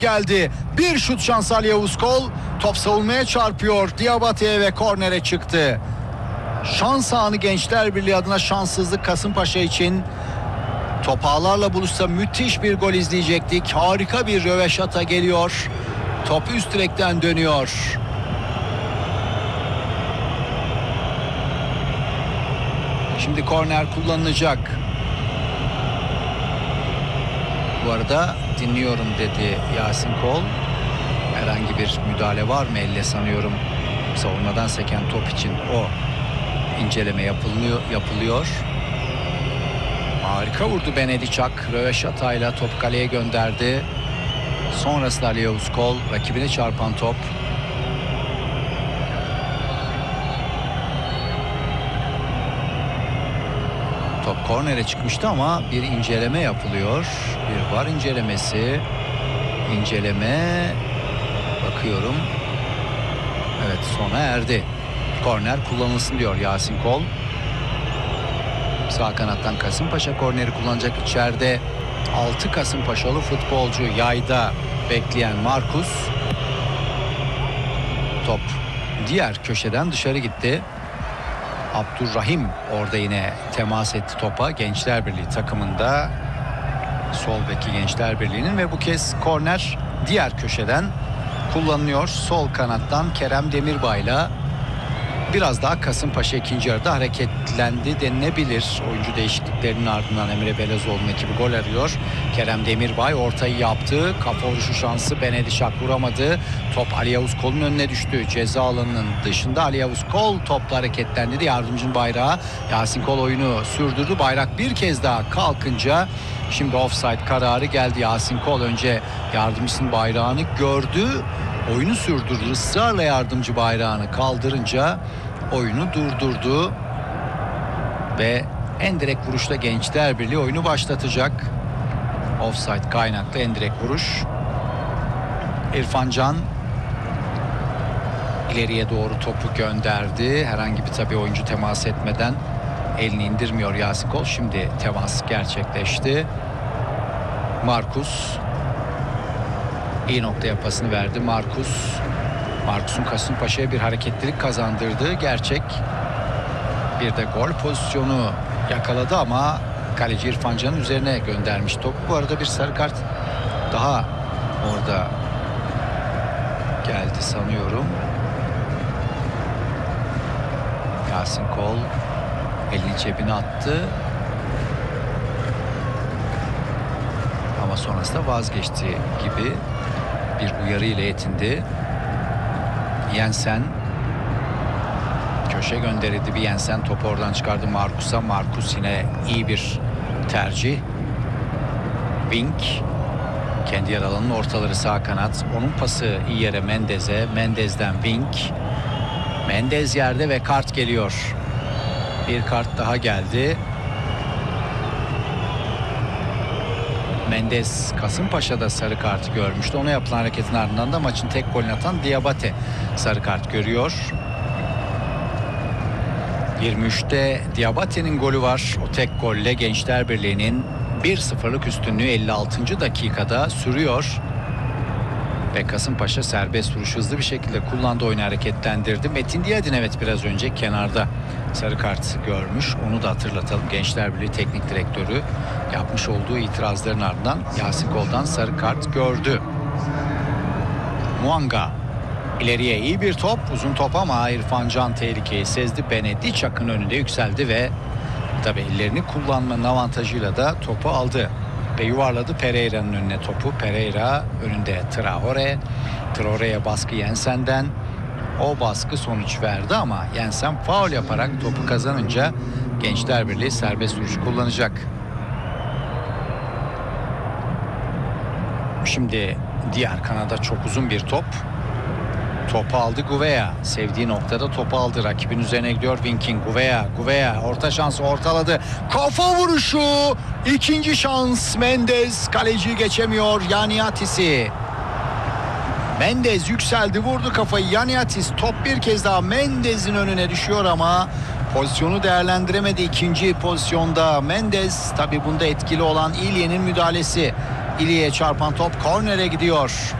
geldi. Bir şut şansı Ali Yavuz Kol. Top savunmaya çarpıyor. Diabate'ye ve kornere çıktı. Şans anı Gençler Birliği adına, şanssızlık Kasımpaşa için. Top ağlarla buluşsa müthiş bir gol izleyecektik. Harika bir röveşata geliyor. Top üst direkten dönüyor. Şimdi korner kullanılacak. Bu arada dinliyorum dedi Yasin Kol. Herhangi bir müdahale var mı elle sanıyorum. Savunmadan seken top için o inceleme yapılıyor. Harika vurdu Benediçak. Röveşatayla top kaleye gönderdi. Sonrasında Ali Yavuz Kol, rakibine çarpan top. Top kornere çıkmıştı ama bir inceleme yapılıyor. Bir VAR incelemesi. İnceleme. Bakıyorum. Evet, sona erdi. Korner kullanılsın diyor Yasin Kol. Sağ kanattan Kasımpaşa korneri kullanacak. İçeride 6 Kasımpaşalı futbolcu yayda bekleyen Markus. Top diğer köşeden dışarı gitti. Abdurrahim orada yine temas etti topa. Gençler Birliği takımında, sol beki Gençler Birliği'nin, ve bu kez korner diğer köşeden kullanılıyor. Sol kanattan Kerem Demirbay'la biraz daha Kasımpaşa ikinci yarıda hareketlendi denilebilir. Oyuncu değişikliklerinin ardından Emre Belezoğlu'nun ekibi gol arıyor. Kerem Demirbay ortayı yaptı. Kafa vuruşu şansı, Benediçak vuramadı. Top Ali Yavuz Kol'un önüne düştü. Ceza alanının dışında Ali Yavuz Kol topla hareketlendi. Yardımcının bayrağı. Yasin Kol oyunu sürdürdü. Bayrak bir kez daha kalkınca şimdi offside kararı geldi. Yasin Kol önce yardımcısının bayrağını gördü. Oyunu sürdürdü. Israrla yardımcı bayrağını kaldırınca oyunu durdurdu. Ve endirekt vuruşla Gençler Birliği oyunu başlatacak. Offside kaynaklı endirekt vuruş. İrfan Can ileriye doğru topu gönderdi. Herhangi bir tabii oyuncu temas etmeden elini indirmiyor Yasin Kol. Şimdi temas gerçekleşti. Markus iyi noktaya pasını verdi. Markus'un Kasımpaşa'ya bir hareketlilik kazandırdığı gerçek. Bir de gol pozisyonu yakaladı ama kaleci İrfan Can'ın üzerine göndermiş top. Bu arada bir sarı kart daha orada geldi sanıyorum. Yasin Kol elini cebine attı. Ama sonrasında vazgeçti gibi bir uyarı ile yetindi. Jensen köşe gönderildi. Bir Jensen topu oradan çıkardı Markus'a. Markus yine iyi bir tercih. Wink kendi yer alanının ortaları, sağ kanat. Onun pası iyi yere Mendez'e. Mendez'den Wink. Mendez yerde ve kart geliyor. Bir kart daha geldi. Mendez Kasımpaşa'da sarı kartı görmüştü. Ona yapılan hareketin ardından da maçın tek golünü atan Diabate sarı kart görüyor. 23'te Diabate'nin golü var. O tek golle Gençler Birliği'nin 1-0'lık üstünlüğü 56. dakikada sürüyor. Ve Kasımpaşa serbest vuruş hızlı bir şekilde kullandı, oyunu hareketlendirdi. Metin Diyadin evet biraz önce kenarda sarı kart görmüş. Onu da hatırlatalım. Gençler Birliği Teknik Direktörü yapmış olduğu itirazların ardından Yasin Kol'dan sarı kart gördü. Muanga ileriye iyi bir top, uzun top ama İrfan Can tehlikeyi sezdi. Benediçak'ın önünde yükseldi ve tabii ellerini kullanmanın avantajıyla da topu aldı. Ve yuvarladı Pereira'nın önüne topu. Pereira önünde Traore. Traore'ye baskı Jensen'den. O baskı sonuç verdi ama Jensen faul yaparak topu kazanınca Gençler Birliği serbest vuruş kullanacak. Şimdi diğer kanada çok uzun bir top. Topu aldı Gouveia. Sevdiği noktada topu aldı. Rakibin üzerine gidiyor Wink'in. Gouveia orta şansı ortaladı. Kafa vuruşu. İkinci şans. Mendez kaleciyi geçemiyor. Yaniatis'i. Mendez yükseldi, vurdu kafayı. Yaniatis, top bir kez daha Mendez'in önüne düşüyor ama pozisyonu değerlendiremedi. İkinci pozisyonda Mendez, tabi bunda etkili olan İlye'nin müdahalesi. İli'ye çarpan top kornere gidiyor.